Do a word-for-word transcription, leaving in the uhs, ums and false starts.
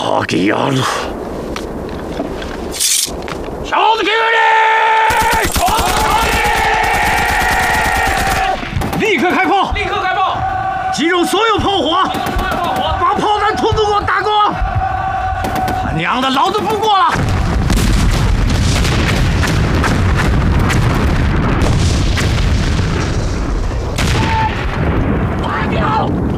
他给压了！小子给我立！立刻开炮！ 立刻开炮！ 集中所有炮火！把炮弹统统给我打光！他娘的，老子不过！